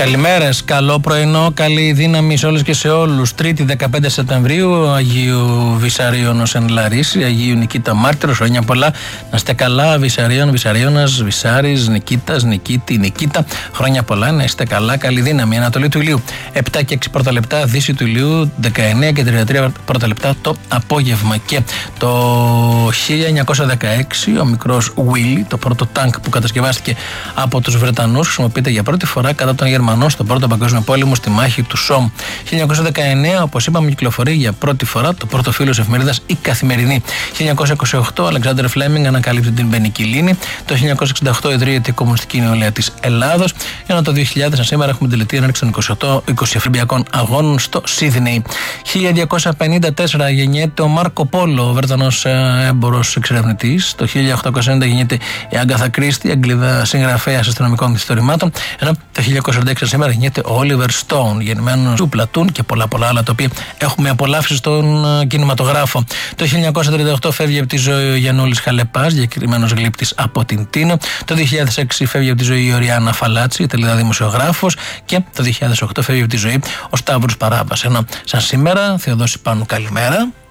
Καλημέρες, καλό πρωινό, καλή δύναμη σε όλες και σε όλους. Τρίτη 15 Σεπτεμβρίου, Αγίου Βυσαρίων εν Λαρίση, Αγίου Νικήτα Μάρτυρος, χρόνια πολλά. Να είστε καλά, Βυσαρίων, Βυσαρίωνας, Βυσάρης, Νικήτας, Νικήτη, Νικήτα. Χρόνια πολλά, να είστε καλά, καλή δύναμη. Ανατολή του ηλίου 7 και 6 πρώτα λεπτά, δύση του ηλίου 19 και 33 πρώτα λεπτά το απόγευμα. Και το 1916 ο μικρός Willy, το πρώτο τάγκ που κατασκευάστηκε από τους Βρετανούς, χρησιμοποιείται για πρώτη φορά κατά των Γερμανών στον Πρώτο Παγκόσμιο Πόλεμο στη μάχη του Σόμ. 1919, όπως είπαμε, κυκλοφορεί για πρώτη φορά το πρώτο φύλλο εφημερίδας Η Καθημερινή. 1928, ο Αλεξάνδερ Φλέμινγκ ανακαλύπτει την πενικυλίνη. Το 1968 ιδρύεται η Κομμουνιστική Νεολαία της Ελλάδος. Ενώ το 2000 σήμερα έχουμε τελετή έναρξη των 20 Ολυμπιακών Αγώνων στο Σίδνεϊ. 1254 γεννιέται ο Μάρκο Πόλο, ο Βρετανός έμπορος εξερευνητής. Το 1890 γεννιέται η Άγκαθα Κρίστη, Αγγλίδα συγγραφέας αστυνομικών μυθιστορημάτων. Ενώ το 1946 σήμερα γεννιέται ο Όλιβερ Στόουν, γεννημένος του Πλατούν και πολλά άλλα τα οποία έχουμε απολαύσει στον κινηματογράφο. Το 1938 φεύγει από τη ζωή ο Γιαννούλης Χαλεπάς, διακεκριμένος γλύπτης από την Τίνο. Το 2006 φεύγει από τη ζωή η Οριάννα Φαλάτσι, η Τελίδα δημοσιογράφος. Και το 2008 φεύγει από τη ζωή ο Σταύρος Παράβας. Ενώ σαν σήμερα, Θεοδόση Πάνου, καλημέρα.